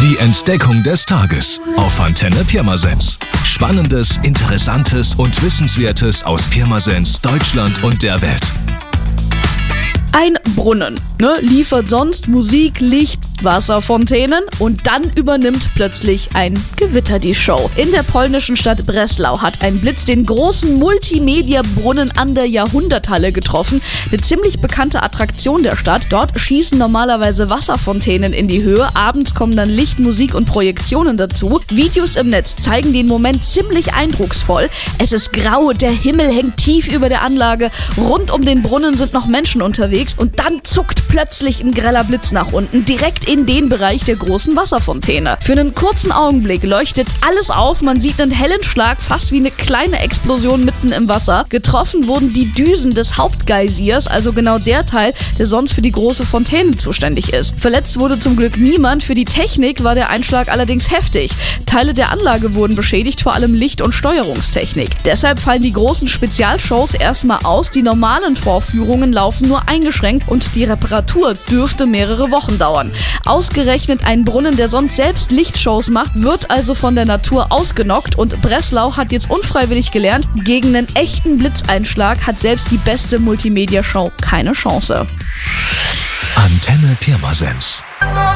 Die Entdeckung des Tages auf Antenne Pirmasens. Spannendes, Interessantes und Wissenswertes aus Pirmasens, Deutschland und der Welt. Ein Brunnen, liefert sonst Musik, Licht, Wasserfontänen und dann übernimmt plötzlich ein Gewitter die Show. In der polnischen Stadt Breslau hat ein Blitz den großen Multimedia-Brunnen an der Jahrhunderthalle getroffen. Eine ziemlich bekannte Attraktion der Stadt. Dort schießen normalerweise Wasserfontänen in die Höhe. Abends kommen dann Licht, Musik und Projektionen dazu. Videos im Netz zeigen den Moment ziemlich eindrucksvoll. Es ist grau, der Himmel hängt tief über der Anlage. Rund um den Brunnen sind noch Menschen unterwegs und dann zuckt plötzlich ein greller Blitz nach unten, direkt in den Bereich der großen Wasserfontäne. Für einen kurzen Augenblick leuchtet alles auf, man sieht einen hellen Schlag, fast wie eine kleine Explosion mitten im Wasser. Getroffen wurden die Düsen des Hauptgeysirs, also genau der Teil, der sonst für die große Fontäne zuständig ist. Verletzt wurde zum Glück niemand, für die Technik war der Einschlag allerdings heftig. Teile der Anlage wurden beschädigt, vor allem Licht- und Steuerungstechnik. Deshalb fallen die großen Spezialshows erstmal aus, die normalen Vorführungen laufen nur eingeschränkt und die Reparatur dürfte mehrere Wochen dauern. Ausgerechnet ein Brunnen, der sonst selbst Lichtshows macht, wird also von der Natur ausgenockt und Breslau hat jetzt unfreiwillig gelernt, gegen einen echten Blitzeinschlag hat selbst die beste Multimedia-Show keine Chance. Antenne Pirmasens.